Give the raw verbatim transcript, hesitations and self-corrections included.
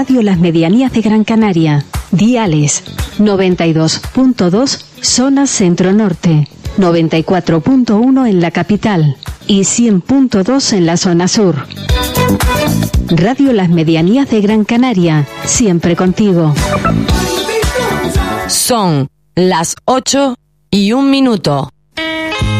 Radio Las Medianías de Gran Canaria. Diales noventa y dos punto dos zona centro-norte, noventa y cuatro punto uno en la capital y cien punto dos en la zona sur. Radio Las Medianías de Gran Canaria, siempre contigo. Son las ocho y un minuto.